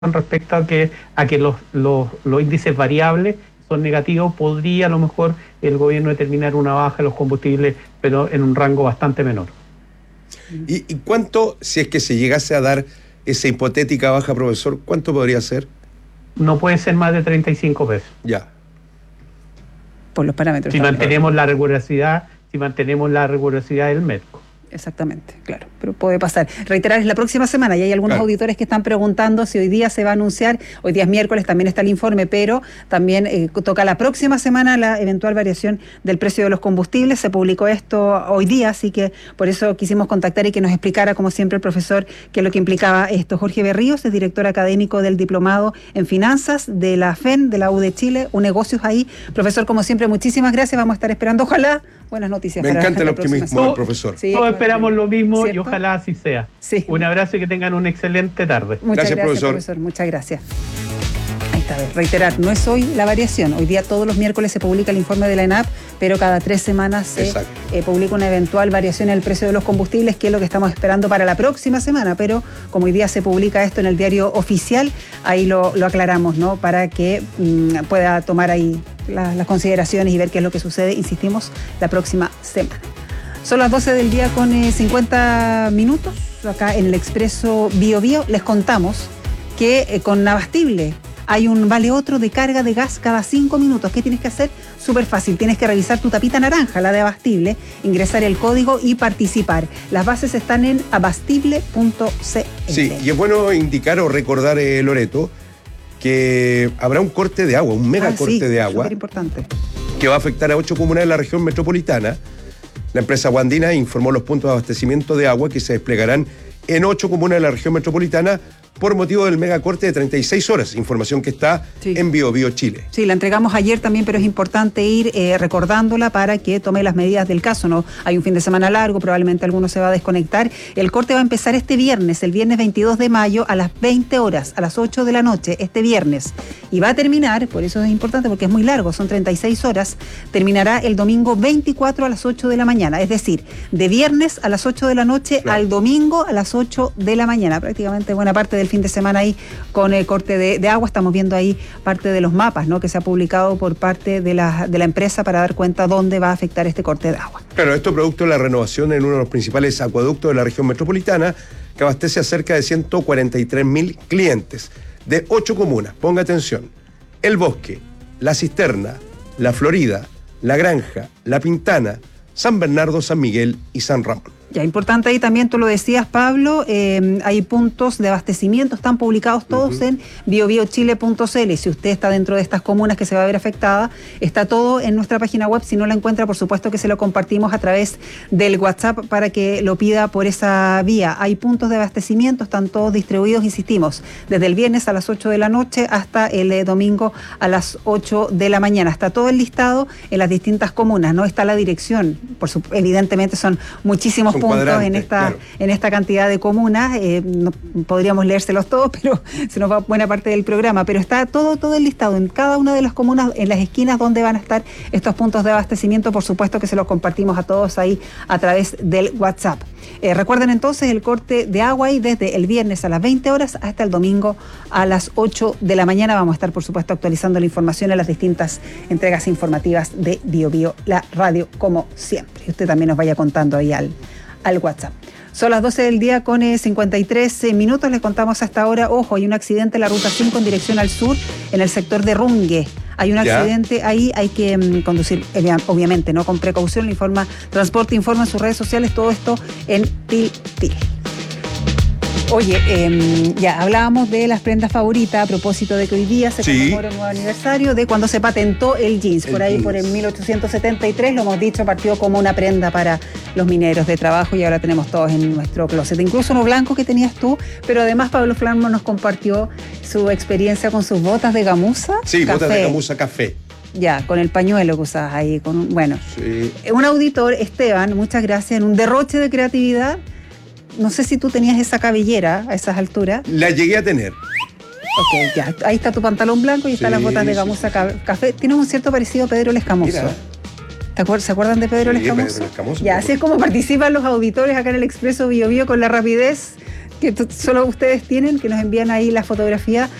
respecto a que los índices variables son negativos, podría a lo mejor el gobierno determinar una baja de los combustibles, pero en un rango bastante menor. ¿Y cuánto, si es que se llegase a dar esa hipotética baja, profesor, cuánto podría ser? No puede ser más de 35 pesos. Ya. Por los parámetros. Si mantenemos la rigurosidad del MEDCO. Exactamente, claro, pero puede pasar. Reiterar, es la próxima semana y hay algunos auditores que están preguntando si hoy día se va a anunciar, hoy día es miércoles, también está el informe, pero también toca la próxima semana la eventual variación del precio de los combustibles. Se publicó esto hoy día, así que por eso quisimos contactar y que nos explicara, como siempre, el profesor qué es lo que implicaba esto. Jorge Berríos es director académico del Diplomado en Finanzas de la FEN, de la U de Chile, negocios ahí. Profesor, como siempre, muchísimas gracias, vamos a estar esperando, ojalá, buenas noticias. Me encanta el optimismo del profesor. Sí, todos esperamos lo mismo, ¿cierto? Y ojalá así sea. Sí. Un abrazo y que tengan una excelente tarde. Muchas gracias, profesor. Muchas gracias. Ahí está, reiterar, no es hoy la variación. Hoy día todos los miércoles se publica el informe de la ENAP, pero cada 3 semanas se publica una eventual variación en el precio de los combustibles, que es lo que estamos esperando para la próxima semana. Pero como hoy día se publica esto en el diario oficial, ahí lo aclaramos, ¿no? Para que pueda tomar ahí las consideraciones y ver qué es lo que sucede, insistimos, la próxima semana. Son las 12 del día con 50 minutos. Acá en el Expreso Bio Bio les contamos que con Abastible hay un vale otro de carga de gas cada 5 minutos. ¿Qué tienes que hacer? Súper fácil. Tienes que revisar tu tapita naranja, la de Abastible, ingresar el código y participar. Las bases están en abastible.cl. Sí, y es bueno indicar o recordar, Loreto, que habrá un corte de agua, un mega corte de agua. Súper importante. Que va a afectar a 8 comunas de la región metropolitana. La empresa Guandina informó los puntos de abastecimiento de agua que se desplegarán en 8 comunas de la región metropolitana por motivo del megacorte de 36 horas, información que está en Bio Bio Chile. Sí, la entregamos ayer también, pero es importante ir recordándola para que tome las medidas del caso, ¿no? Hay un fin de semana largo, probablemente alguno se va a desconectar. El corte va a empezar este viernes, el viernes 22 de mayo a las 20 horas, a las 8 de la noche, este viernes. Y va a terminar, por eso es importante, porque es muy largo, son 36 horas, terminará el domingo 24 a las 8 de la mañana, es decir, de viernes a las 8 de la noche al domingo a las 8 de la mañana, prácticamente buena parte del fin de semana ahí con el corte de agua. Estamos viendo ahí parte de los mapas, ¿no?, que se ha publicado por parte de la empresa para dar cuenta dónde va a afectar este corte de agua. Claro, esto producto de la renovación en uno de los principales acueductos de la región metropolitana, que abastece a cerca de 143.000 clientes de 8 comunas. Ponga atención: El Bosque, La Cisterna, La Florida, La Granja, La Pintana, San Bernardo, San Miguel y San Ramón. Ya, importante ahí también, tú lo decías, Pablo, hay puntos de abastecimiento, están publicados todos en biobiochile.cl. Si usted está dentro de estas comunas que se va a ver afectada, está todo en nuestra página web. Si no la encuentra, por supuesto que se lo compartimos a través del WhatsApp para que lo pida por esa vía. Hay puntos de abastecimiento, están todos distribuidos, insistimos, desde el viernes a las 8 de la noche hasta el domingo a las 8 de la mañana. Está todo el listado en las distintas comunas, ¿no? Está la dirección, evidentemente son muchísimos puntos en esta cantidad de comunas. No podríamos leérselos todos, pero se nos va buena parte del programa, pero está todo el listado en cada una de las comunas, en las esquinas donde van a estar estos puntos de abastecimiento. Por supuesto que se los compartimos a todos ahí a través del WhatsApp. Recuerden entonces el corte de agua ahí desde el viernes a las 20 horas hasta el domingo a las 8 de la mañana. Vamos a estar, por supuesto, actualizando la información en las distintas entregas informativas de Bio Bio, la radio, como siempre. Y usted también nos vaya contando ahí al WhatsApp. Son las 12 del día con 53 minutos. Les contamos hasta ahora, ojo, hay un accidente en la ruta 5 en dirección al sur, en el sector de Rungue. Hay un accidente ahí, hay que conducir, obviamente, ¿no?, con precaución. Le informa Transporte, informa en sus redes sociales, todo esto en Til. Oye, ya hablábamos de las prendas favoritas a propósito de que hoy día se conmemora un nuevo aniversario de cuando se patentó el jeans. Por ahí, por el 1873, lo hemos dicho, partió como una prenda para los mineros de trabajo y ahora tenemos todos en nuestro closet. Incluso uno blanco que tenías tú, pero además Pablo Flarmo nos compartió su experiencia con sus botas de gamuza. Sí, botas de gamuza café. Ya, con el pañuelo que usabas ahí. Un auditor, Esteban, muchas gracias, en un derroche de creatividad. No sé si tú tenías esa cabellera a esas alturas. La llegué a tener. Ok, ya. Ahí está tu pantalón blanco y están las botas de gamuza café. Tienes un cierto parecido a Pedro el Escamoso. ¿Se acuerdan de Pedro el Escamoso? Pedro el Escamoso. Ya, así es como participan los auditores acá en el Expreso Bio Bio con la rapidez que solo ustedes tienen, que nos envían ahí la fotografía